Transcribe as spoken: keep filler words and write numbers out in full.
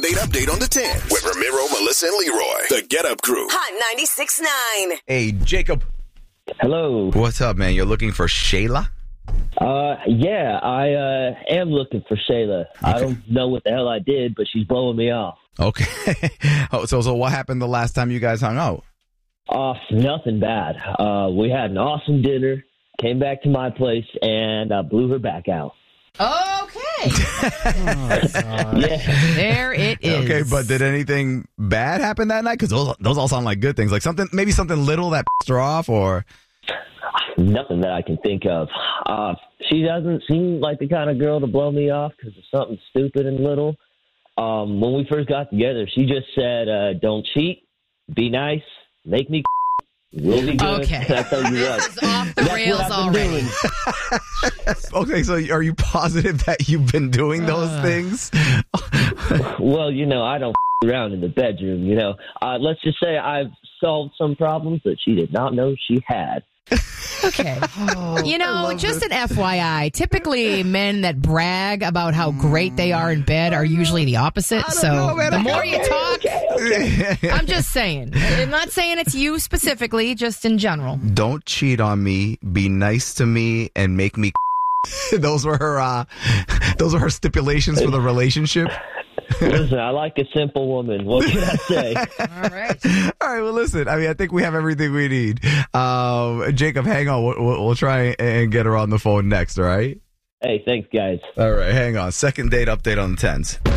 date update on the tens with Ramiro, Melissa, and Leroy. The Get Up Crew. Hot ninety-six point nine. Hey, Jacob. Hello. What's up, man? You're looking for Shayla? Uh, yeah, I uh, am looking for Shayla. Okay. I don't know what the hell I did, but she's blowing me off. Okay. oh, so, so what happened the last time you guys hung out? Uh, nothing bad. Uh, we had an awesome dinner, came back to my place, and I blew her back out. Okay. oh, yeah. There it is. Okay, but did anything bad happen that night? Because those, those all sound like good things. Like something, maybe something little that pissed her off, or... Nothing that I can think of. Uh, she doesn't seem like the kind of girl to blow me off because of something stupid and little. Um, when we first got together, she just said, uh, don't cheat, be nice, make me we'll be good. Okay. That's how you this is off the rails already. Okay, so are you positive that you've been doing those uh. things? Well, you know, I don't around in the bedroom, you know. Uh, let's just say I've solved some problems that she did not know she had. Okay. Oh, you know, just an F Y I, typically men that brag about how great they are in bed are usually the opposite. So know, man, the more you talk, okay, okay. I'm just saying. I'm not saying it's you specifically, just in general. Don't cheat on me, be nice to me, and make me those were her uh, those were her stipulations for the relationship. Listen, I like a simple woman. What can I say? All right. All right, well, listen, I mean, I think we have everything we need. Um, Jacob, hang on. We'll, we'll try and get her on the phone next, all right? Hey, thanks, guys. All right, hang on. Second date update on the tens.